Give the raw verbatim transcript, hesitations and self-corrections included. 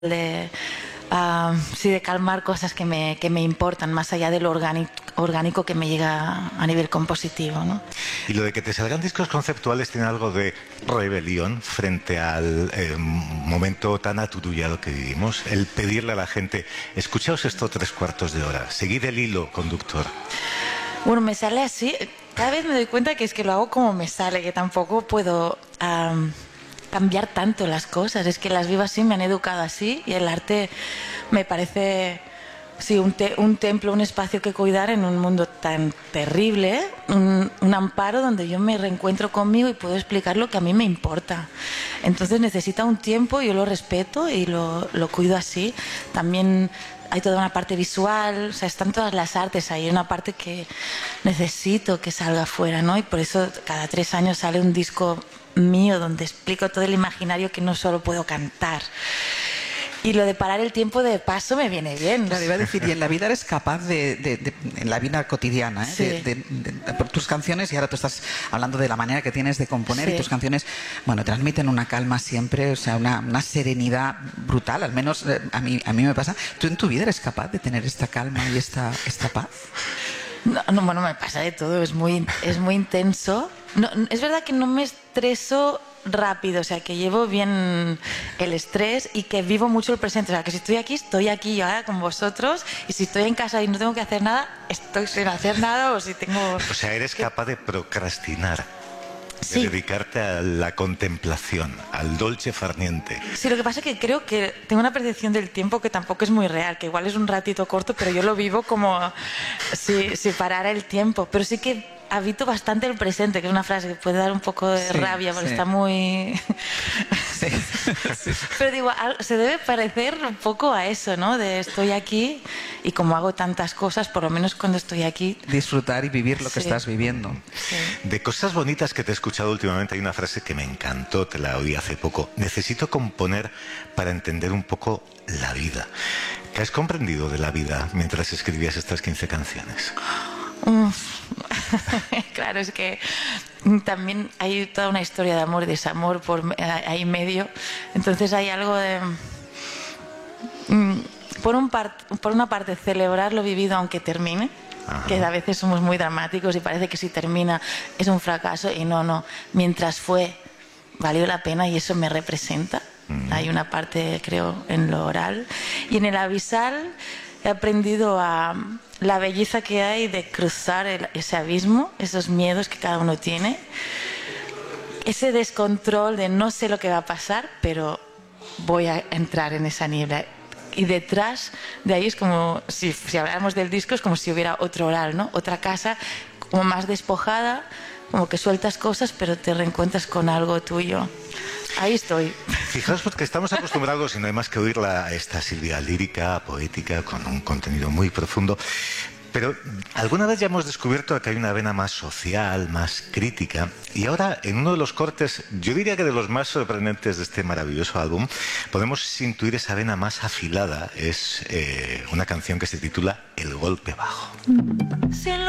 de, uh, sí, de calmar cosas que me, que me importan, más allá de lo orgánico, orgánico que me llega a nivel compositivo, ¿no? Y lo de que te salgan discos conceptuales tiene algo de rebelión frente al eh, momento tan aturullado que vivimos, el pedirle a la gente, escuchaos esto tres cuartos de hora, seguid el hilo conductor. Bueno, me sale así, cada vez me doy cuenta que es que lo hago como me sale, que tampoco puedo um, cambiar tanto las cosas, es que las vivo así, me han educado así, y el arte me parece, sí, un, te, un templo, un espacio que cuidar en un mundo tan terrible, un, un amparo donde yo me reencuentro conmigo y puedo explicar lo que a mí me importa. Entonces necesita un tiempo, yo lo respeto y lo, lo cuido así. También hay toda una parte visual, o sea, están todas las artes ahí, una parte que necesito que salga afuera, ¿no? Y por eso cada tres años sale un disco mío donde explico todo el imaginario que no solo puedo cantar. Y lo de parar el tiempo de paso me viene bien. Claro, iba a decir, y en la vida eres capaz de, de, de en la vida cotidiana, ¿eh? Sí. de, de, de, de, por tus canciones, y ahora tú estás hablando de la manera que tienes de componer, sí. Y tus canciones, bueno, transmiten una calma siempre, o sea, una, una serenidad brutal, al menos eh, a mí, a mí me pasa. ¿Tú en tu vida eres capaz de tener esta calma y esta, esta paz? No, no, bueno, me pasa de todo, es muy, es muy intenso. No, es verdad que no me estreso rápido, o sea, que llevo bien el estrés y que vivo mucho el presente, o sea, que si estoy aquí, estoy aquí yo ahora con vosotros, y si estoy en casa y no tengo que hacer nada, estoy sin hacer nada, o si tengo... O sea, eres que... capaz de procrastinar, de sí. dedicarte a la contemplación, al dolce far niente. Sí, lo que pasa es que creo que tengo una percepción del tiempo que tampoco es muy real, que igual es un ratito corto, pero yo lo vivo como si, si parara el tiempo, pero sí que habito bastante el presente, que es una frase que puede dar un poco de sí, rabia porque sí. Está muy... sí. Sí. Pero digo, se debe parecer un poco a eso, ¿no? De estoy aquí y como hago tantas cosas, por lo menos cuando estoy aquí... disfrutar y vivir lo que sí. Estás viviendo. Sí. De cosas bonitas que te he escuchado últimamente hay una frase que me encantó, te la oí hace poco. Necesito componer para entender un poco la vida. ¿Qué has comprendido de la vida mientras escribías estas quince canciones? Uf. Claro, es que también hay toda una historia de amor y desamor por ahí medio. Entonces hay algo de... Por, un part, por una parte, celebrar lo vivido aunque termine. Ajá. Que a veces somos muy dramáticos y parece que si termina es un fracaso. Y no, no. Mientras fue, valió la pena y eso me representa. Uh-huh. Hay una parte, creo, en lo oral. Y en el abisal he aprendido a... la belleza que hay de cruzar el, ese abismo, esos miedos que cada uno tiene, ese descontrol de no sé lo que va a pasar, pero voy a entrar en esa niebla. Y detrás de ahí es como, si, si habláramos del disco, es como si hubiera otro oral, ¿no? Otra casa como más despojada, como que sueltas cosas, pero te reencuentras con algo tuyo. Ahí estoy. Fijaos, porque estamos acostumbrados, y no hay más que oírla, a esta Silvia lírica, poética, con un contenido muy profundo. Pero alguna vez ya hemos descubierto que hay una vena más social, más crítica. Y ahora, en uno de los cortes, yo diría que de los más sorprendentes de este maravilloso álbum, podemos intuir esa vena más afilada. Es eh, una canción que se titula El golpe bajo. Sí,